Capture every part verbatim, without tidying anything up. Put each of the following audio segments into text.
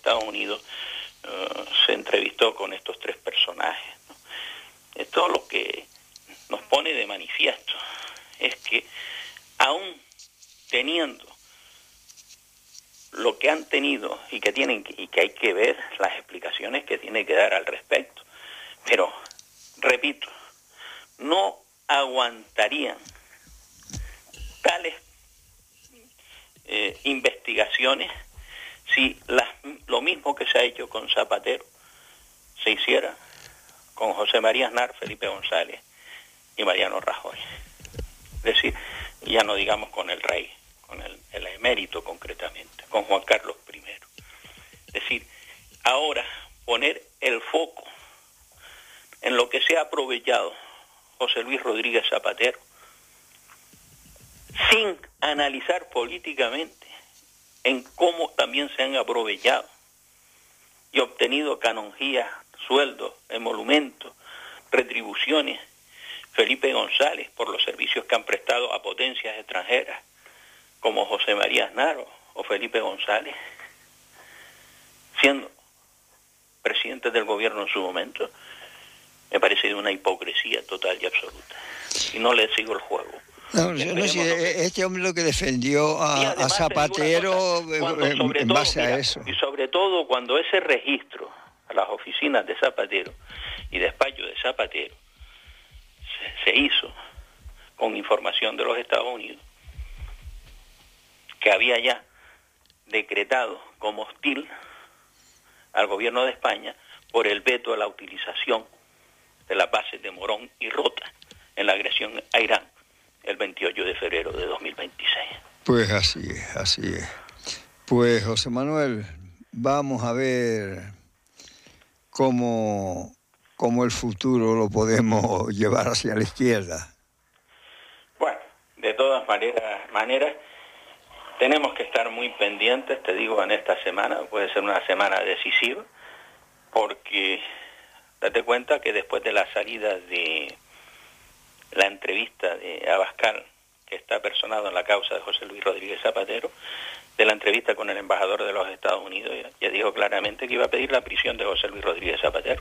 Estados Unidos uh, se entrevistó con estos tres personajes, ¿no? Esto lo que nos pone de manifiesto es que aún teniendo lo que han tenido y que tienen y que hay que ver las explicaciones que tiene que dar al respecto, pero repito, no aguantarían tales eh, investigaciones si las, lo mismo que se ha hecho con Zapatero se hiciera con José María Aznar, Felipe González y Mariano Rajoy. Es decir, ya no digamos con el rey, con el, el emérito concretamente, con Juan Carlos primero. Es decir, ahora poner el foco en lo que se ha aprovechado José Luis Rodríguez Zapatero, sin analizar políticamente en cómo también se han aprovechado y obtenido canonjías, sueldos, emolumentos, retribuciones, Felipe González por los servicios que han prestado a potencias extranjeras, como José María Aznar o Felipe González, siendo presidente del gobierno en su momento, me parece de una hipocresía total y absoluta. Y no le sigo el juego. No, no, no, sí, este hombre lo que defendió a, a Zapatero cosa, cuando, en todo, base mira, a eso. Y sobre todo cuando ese registro a las oficinas de Zapatero y despacho de Zapatero se, se hizo con información de los Estados Unidos, que había ya decretado como hostil al gobierno de España por el veto a la utilización de las bases de Morón y Rota en la agresión a Irán el veintiocho de febrero de dos mil veintiséis. Pues así es, así es. Pues José Manuel, vamos a ver cómo, cómo el futuro lo podemos llevar hacia la izquierda. Bueno, de todas maneras, maneras tenemos que estar muy pendientes, te digo, en esta semana, puede ser una semana decisiva, porque date cuenta que después de la salida de la entrevista de Abascal, que está personado en la causa de José Luis Rodríguez Zapatero, de la entrevista con el embajador de los Estados Unidos, ya, ya dijo claramente que iba a pedir la prisión de José Luis Rodríguez Zapatero.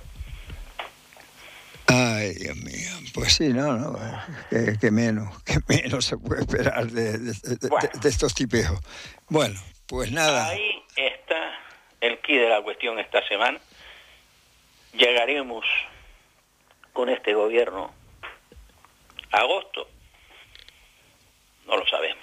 Ay, Dios mío, pues sí, no, no, que, que menos, que menos se puede esperar de, de, de, bueno, de, de estos tipejos. Bueno, pues nada. Ahí está el quid de la cuestión esta semana. Llegaremos con este gobierno a agosto, no lo sabemos.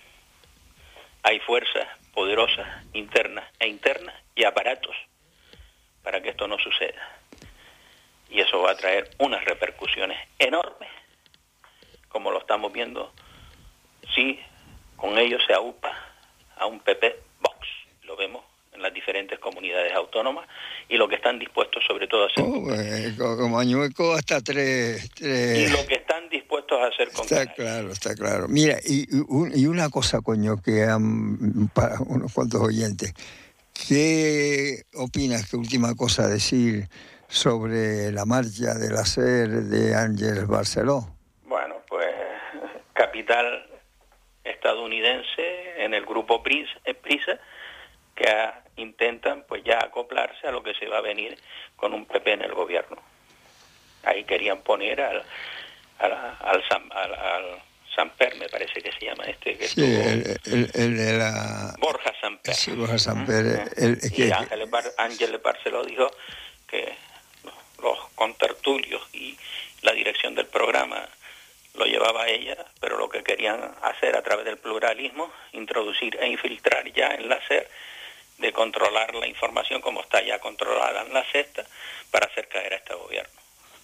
Hay fuerzas poderosas internas e internas y aparatos para que esto no suceda. Y eso va a traer unas repercusiones enormes, como lo estamos viendo si con ello se aupa a un P P Vox. Lo vemos en las diferentes comunidades autónomas y lo que están dispuestos sobre todo a hacer. Oh, eh, como Añueco hasta tres, tres... Y lo que están dispuestos a hacer con Está Canarias. Claro, está claro. Mira, y, y una cosa, coño, que um, para unos cuantos oyentes, ¿qué opinas, qué última cosa decir sobre la marcha del hacer de Ángeles Barceló? Bueno, pues capital estadounidense en el grupo Prisa, que a, intentan pues ya acoplarse a lo que se va a venir con un P P en el gobierno. Ahí querían poner al al, al, Sam, al, al Samper, me parece que se llama este que sí, el, el, el de la... Borja Samper. Sí, Borja Samper. ¿Mm? El, el, y que... Ángeles Bar, Ángeles Barceló dijo que los contertulios y la dirección del programa lo llevaba ella, pero lo que querían hacer a través del pluralismo, introducir e infiltrar ya en la SER, de controlar la información como está ya controlada en la Sexta, para hacer caer a este gobierno.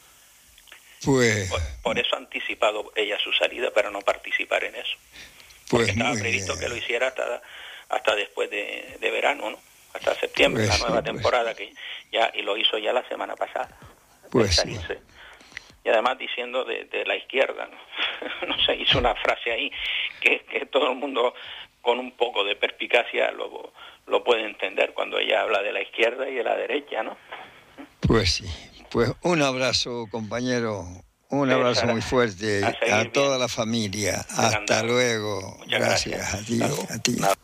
Pues... Por, por eso ha anticipado ella su salida, para no participar en eso. Pues porque estaba previsto bien. Que lo hiciera hasta, hasta después de, de verano, ¿no? Hasta septiembre, pues la nueva sí, temporada, pues. que ya y lo hizo ya la semana pasada. Pues sí. Y además diciendo de, de la izquierda, ¿no? No sé, hizo una frase ahí que, que todo el mundo con un poco de perspicacia lo, lo puede entender cuando ella habla de la izquierda y de la derecha, ¿no? Pues sí. Pues un abrazo, compañero. Un Pero abrazo muy fuerte a, a toda la familia. Hasta luego. Muchas gracias. Gracias a ti. A ti.